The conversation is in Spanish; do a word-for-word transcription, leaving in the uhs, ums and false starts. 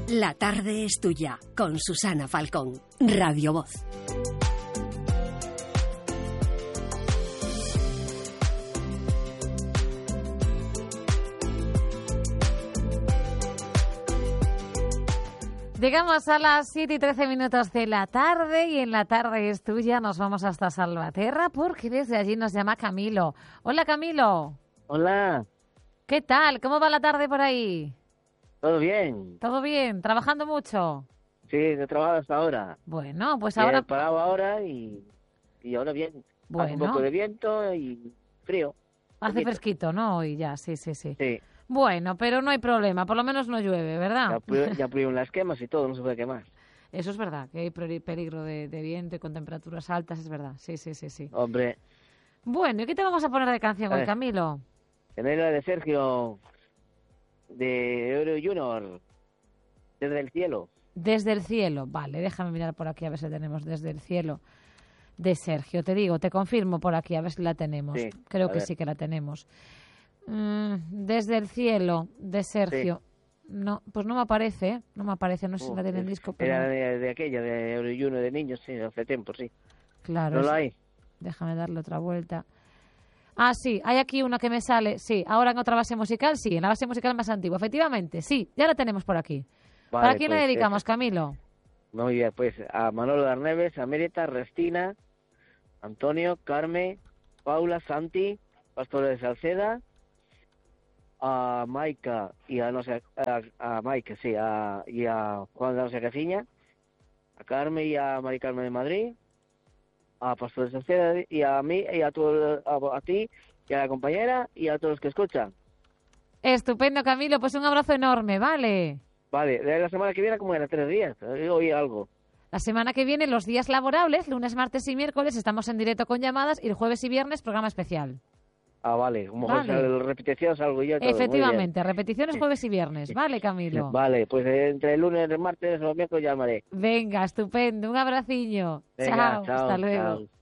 La tarde es tuya, con Susana Falcón, Radio Voz. Llegamos a las siete y trece minutos de la tarde y en la tarde es tuya nos vamos hasta Salvaterra porque desde allí nos llama Camilo. Hola, Camilo. Hola. ¿Qué tal? ¿Cómo va la tarde por ahí? ¿Todo bien? ¿Todo bien? ¿Trabajando mucho? Sí, he trabajado hasta ahora. Bueno, pues Y ahora... He parado ahora y, y ahora bien. Bueno. Hace un poco de viento y frío. Hace poquito. fresquito, ¿no? Hoy ya, sí, sí, sí. Sí. Bueno, pero no hay problema, por lo menos no llueve, ¿verdad? Ya, pu- ya pudieron las quemas y todo, no se puede quemar. Eso es verdad, que hay peri- peligro de, de viento y con temperaturas altas, es verdad. Sí, sí, sí, sí. Hombre, Bueno, ¿y qué te vamos a poner de canción A hoy, ver. Camilo? tener la de Sergio de Euro Junior desde el cielo. Desde el cielo. Vale, déjame mirar por aquí a ver si tenemos Desde el cielo de Sergio. Te digo, te confirmo por aquí a ver si la tenemos. Sí, Creo a que ver. sí que la tenemos. Mm, Desde el cielo de Sergio. No, pues no me aparece, ¿eh? No me aparece, no sé si Uh, la tiene en es- disco, pero Era de, de aquella, de Euro Junior de niños, sí, hace tiempo, sí. claro. ¿No es- lo hay? Déjame darle otra vuelta. Ah, sí, hay aquí una que me sale. Sí, ahora en otra base musical, sí, en la base musical más antigua. Efectivamente, sí, ya la tenemos por aquí. ¿Para Vale, quién pues, le dedicamos, esa. Camilo? Muy bien, pues a Manolo Darneves, a Mérita, Restina, Antonio, Carmen, Paula, Santi, Pastor de Salceda, a Maika y a no sé, a, a Maika, sí, a, y a Juan de no sé Casiña, a Carmen y a Mari Carmen de Madrid, a Pastor de Salceda y a mí y a, todo, a, a ti y a la compañera y a todos los que escuchan. Estupendo, Camilo, pues un abrazo enorme, ¿vale? Vale, de la semana que viene como era tres días, oí algo. La semana que viene, los días laborables, lunes, martes y miércoles, estamos en directo con llamadas y el jueves y viernes, programa especial. Ah, vale, como Vale. vale. repetición salgo yo y todo, muy bien. Efectivamente, repeticiones jueves y viernes, ¿vale, Camilo? Vale, pues eh, entre el lunes, el martes o el miércoles llamaré. Venga, estupendo, un abraciño. Venga, Chao, chao, hasta luego. chao.